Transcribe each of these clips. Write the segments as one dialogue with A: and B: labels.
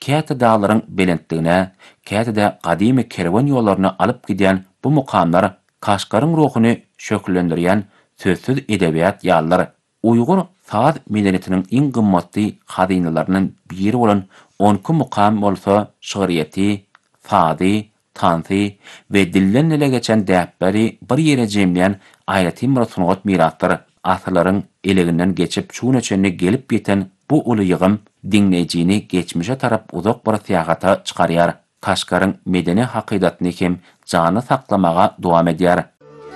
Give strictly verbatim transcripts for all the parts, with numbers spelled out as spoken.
A: käte dağların belentligine, käte de gadimy kerwan ýollaryna alyp gidýän bu mukamlar Kaşgaryň ruhuny şöklendirýän sözsüz edebiýat ýallar. Uygur saz medeniyetiniň iň gymmatly hazynylarynyň biri bolan on iki mukam bolsa şygyryýety, sazy, tansy we dilden ele geçen däpberi bir ýere jemleýän aýraty mirasuňat miraslar asyrlaryň eleginden geçip şuň üçin gelip ýeten bu uly ýygym dinleýijini geçmişe tarap uzak bir syýagata çykarýar. Kaşgaryň medeni hakydatyny hem jany saklamaga dowam edýär.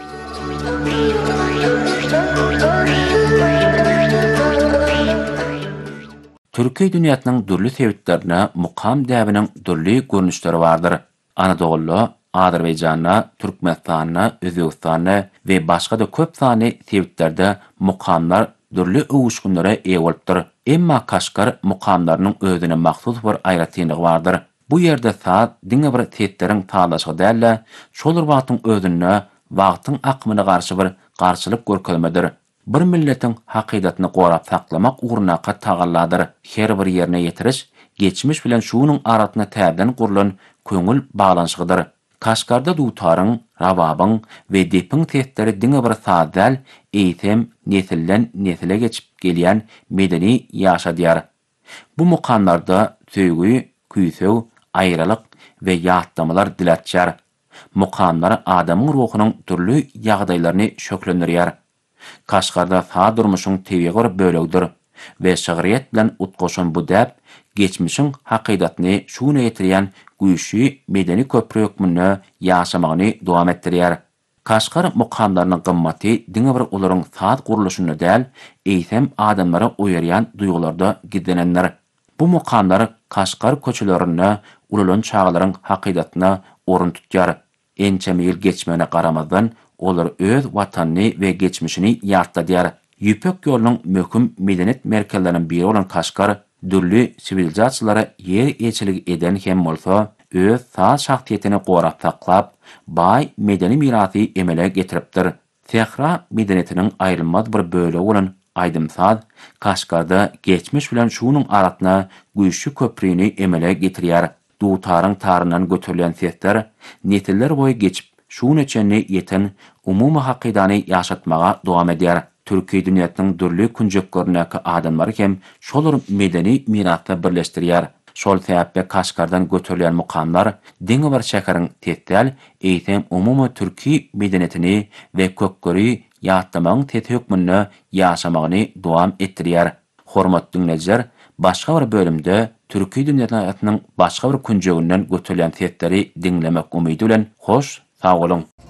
A: Türkiýe dünýäsiniň dürli sebitlerine mukam däbiniň dürli görnüşleri bardyr. Anadolu, Azerbaýjana, Türkmenistana, Özbegistana we başga da köp sany sebitlerde mukamlar dürli owuşgunlara eýe bolupdyr. Emma Kaşgar mukamlarynyň özüne mahsus bir aýratynygy bardyr. Bu ýerde saz diňe bir tetleriň talaşygy däl, şolar wagtyň özüne, wagtyň akmyna garşy bir garşylyk görkezmedir. Bir milletiň hakydatyny gorap saklamak ugrunaka tagalladyr. Her bir ýerine ýetiriş, geçmiş bilen şunyň aratyna täbden gurulan köňül baglanyşygydyr. Kaşgarda dutaryň, rababyň we depiň tetleri diňe bir saz däl, eýsem nesilden nesile geçip gelýän medeni ýaşadýar. Bu mukamlarda söýgü, küýsew, aýralyk we ýatlamalar diletýär. Mukamlar adamyň ruhunyň türlü ýagdaýlaryny şöklendirýär. Kaşgarda saz durmuşyň tebigy bir bölegdir we şygyryýet bilen utgaşan bu däp geçmişiň hakydatyny şuna ýetirýän güýçli medeni köprü hökmüne ýaşamagyny dowam etdirýär. Kaşgar mukamlarynyň gymmaty diňe bir olaryň saz guruluşyny däl, eýsem adamlara oýarýan duýgularda gizlenenler. Bu mukamlar Kaşgar köçelerine ululan çağlaryň hakydatyna orun tutýar. Ençe ýyl geçmegine garamazdan olar öz watanyny we geçmişini ýartdadýar. Ýüpek ýolunyň möhüm medeniyet merkezlerinden biri olan Kaşgar dürli sivilizasiýalara ýer eçilik eden hem bolsa, öz saz şahsiýetini gorap saklap, baý medeni mirasy emele getiripdir. Sehra medeniyetiniň aýrylmaz bir bölegi bolan aýdym saz Kaşgarda geçmiş bilen şunyň aratyna güýçli köprüni emele getirýär. Dutaryň tarynan götürilen sesler nesiller boýy geçip şuň üçin ýeten umumy hakydany ýaşatmaga dowam edýär. Türkiýe dünýäsiniň dürli künjeklerine adamlar hem şolar medeni mirasda birleşdirýär. Şol sebäpli Kaşgardan götürilen mukamlar diňe bir şäkeriň tetdäl, eýsem umumy türki medeniyetini we kökgöri ýatlamagyň tet hökmüne ýaşamagyny dowam etdirýär. Hormatly dinleýijiler, başga bir bölümde Türkiýe dünýäsiniň başga bir künjeginden götürilen setleri dinlemek umydy bilen hoş, sag bolun.